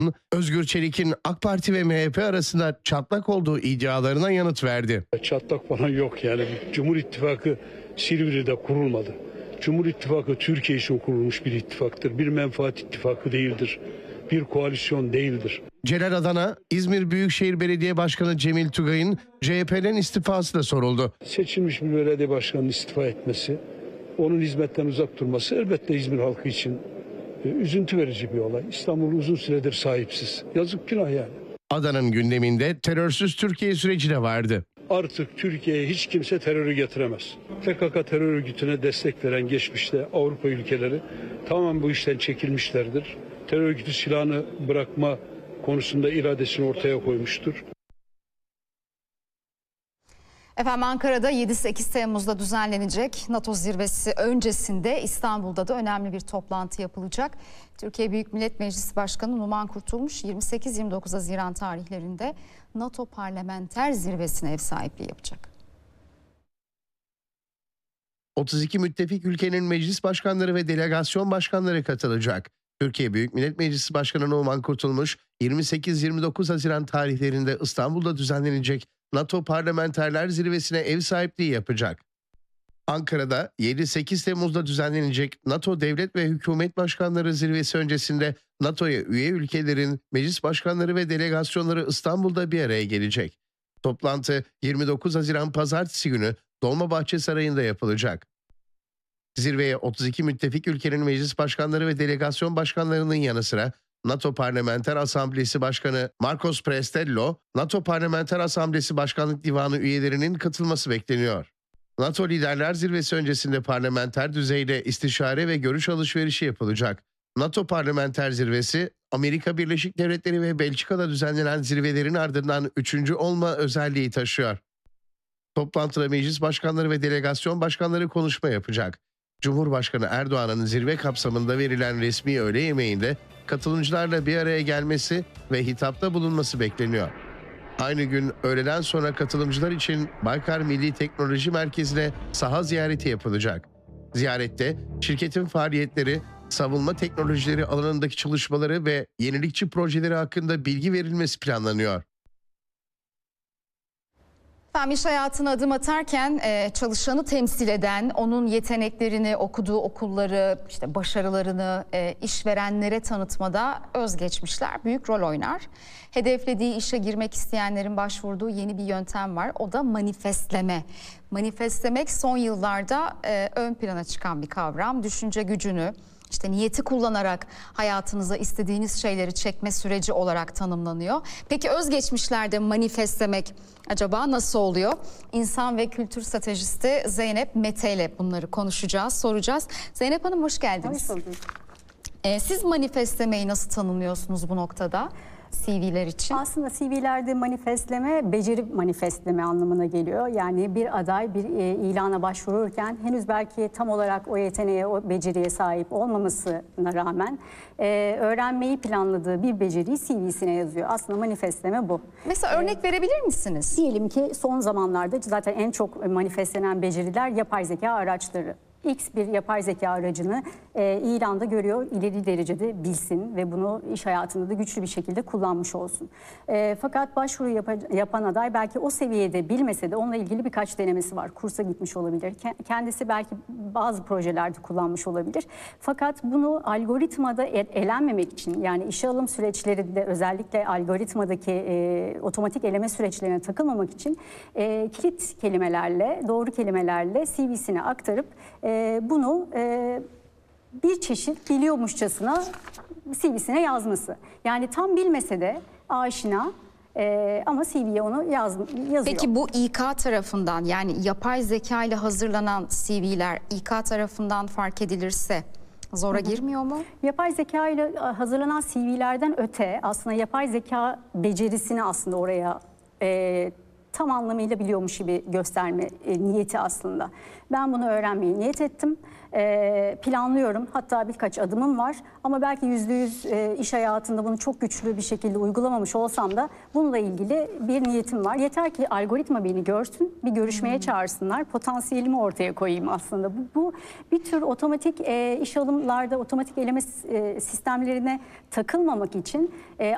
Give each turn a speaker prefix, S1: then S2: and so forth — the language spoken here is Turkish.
S1: Özgür Çelik'in AK Parti ve MHP arasında çatlak olduğu iddialarına yanıt verdi.
S2: Çatlak falan yok yani. Cumhur İttifakı Silivri'de kurulmadı. Cumhur İttifakı Türkiye için kurulmuş bir ittifaktır. Bir menfaat ittifakı değildir. Bir koalisyon değildir.
S1: Celal Adana, İzmir Büyükşehir Belediye Başkanı Cemil Tugay'ın CHP'den istifası da soruldu.
S2: Seçilmiş bir belediye başkanının istifa etmesi, onun hizmetten uzak durması elbette İzmir halkı için üzüntü verici bir olay. İstanbul uzun süredir sahipsiz. Yazık, günah yani.
S1: Adana'nın gündeminde terörsüz Türkiye süreci de vardı.
S2: Artık Türkiye'ye hiç kimse terörü getiremez. PKK terör örgütüne destek veren geçmişte Avrupa ülkeleri tamamen bu işten çekilmişlerdir. Terör örgütü silahını bırakma konusunda iradesini ortaya koymuştur.
S3: Efendim, Ankara'da 7-8 Temmuz'da düzenlenecek NATO zirvesi öncesinde İstanbul'da da önemli bir toplantı yapılacak. Türkiye Büyük Millet Meclisi Başkanı Numan Kurtulmuş 28-29 Haziran tarihlerinde NATO Parlamenter Zirvesi'ne ev sahipliği yapacak.
S1: 32 müttefik ülkenin meclis başkanları ve delegasyon başkanları katılacak. Türkiye Büyük Millet Meclisi Başkanı Numan Kurtulmuş 28-29 Haziran tarihlerinde İstanbul'da düzenlenecek NATO Parlamenterler Zirvesi'ne ev sahipliği yapacak. Ankara'da 7-8 Temmuz'da düzenlenecek NATO Devlet ve Hükümet Başkanları Zirvesi öncesinde NATO'ya üye ülkelerin meclis başkanları ve delegasyonları İstanbul'da bir araya gelecek. Toplantı 29 Haziran Pazartesi günü Dolmabahçe Sarayı'nda yapılacak. Zirveye 32 müttefik ülkenin meclis başkanları ve delegasyon başkanlarının yanı sıra NATO Parlamenter Asamblesi Başkanı Marcos Prestello, NATO Parlamenter Asamblesi Başkanlık Divanı üyelerinin katılması bekleniyor. NATO Liderler Zirvesi öncesinde parlamenter düzeyde istişare ve görüş alışverişi yapılacak. NATO Parlamenter Zirvesi, Amerika Birleşik Devletleri ve Belçika'da düzenlenen zirvelerin ardından 3. olma özelliği taşıyor. Toplantıda meclis başkanları ve delegasyon başkanları konuşma yapacak. Cumhurbaşkanı Erdoğan'ın zirve kapsamında verilen resmi öğle yemeğinde katılımcılarla bir araya gelmesi ve hitapta bulunması bekleniyor. Aynı gün öğleden sonra katılımcılar için Baykar Milli Teknoloji Merkezi'ne saha ziyareti yapılacak. Ziyarette şirketin faaliyetleri, savunma teknolojileri alanındaki çalışmaları ve yenilikçi projeleri hakkında bilgi verilmesi planlanıyor.
S3: Efendim, iş hayatına adım atarken çalışanı temsil eden, onun yeteneklerini, okuduğu okulları, işte başarılarını işverenlere tanıtmada özgeçmişler büyük rol oynar. Hedeflediği işe girmek isteyenlerin başvurduğu yeni bir yöntem var. O da manifestleme. Manifestlemek son yıllarda ön plana çıkan bir kavram. Düşünce gücünü, İşte niyeti kullanarak hayatınıza istediğiniz şeyleri çekme süreci olarak tanımlanıyor. Peki özgeçmişlerde manifestlemek acaba nasıl oluyor? İnsan ve kültür stratejisti Zeynep Mete ile bunları konuşacağız, soracağız. Zeynep Hanım, hoş geldiniz.
S4: Hoş bulduk.
S3: Siz manifestlemeyi nasıl tanımlıyorsunuz bu noktada? CV'ler için.
S4: Aslında CV'lerde manifestleme, beceri manifestleme anlamına geliyor. Yani bir aday bir ilana başvururken henüz belki tam olarak o yeteneğe, o beceriye sahip olmamasına rağmen öğrenmeyi planladığı bir beceriyi CV'sine yazıyor. Aslında manifestleme bu.
S3: Mesela örnek verebilir misiniz?
S4: Diyelim ki son zamanlarda zaten en çok manifestlenen beceriler yapay zeka araçları. X bir yapay zeka aracını ilanda görüyor, ileri derecede bilsin ve bunu iş hayatında da güçlü bir şekilde kullanmış olsun. Fakat başvuru yapan aday belki o seviyede bilmese de onunla ilgili birkaç denemesi var. Kursa gitmiş olabilir, kendisi belki bazı projelerde kullanmış olabilir. Fakat bunu algoritmada elenmemek için, yani işe alım süreçlerinde özellikle algoritmadaki otomatik eleme süreçlerine takılmamak için kilit kelimelerle, doğru kelimelerle CV'sine aktarıp bunu bir çeşit biliyormuşçasına CV'sine yazması. Yani tam bilmese de aşina ama CV'ye onu yazıyor.
S3: Peki bu İK tarafından, yani yapay zeka ile hazırlanan CV'ler İK tarafından fark edilirse zora girmiyor mu?
S4: Yapay zeka ile hazırlanan CV'lerden öte aslında yapay zeka becerisini aslında oraya tam anlamıyla biliyormuş gibi gösterme niyeti aslında. Ben bunu öğrenmeyi niyet ettim. Planlıyorum. Hatta birkaç adımım var. Ama belki %100 iş hayatında bunu çok güçlü bir şekilde uygulamamış olsam da bununla ilgili bir niyetim var. Yeter ki algoritma beni görsün, bir görüşmeye çağırsınlar. Potansiyelimi ortaya koyayım aslında. Bu bir tür otomatik iş alımlarda otomatik eleme sistemlerine takılmamak için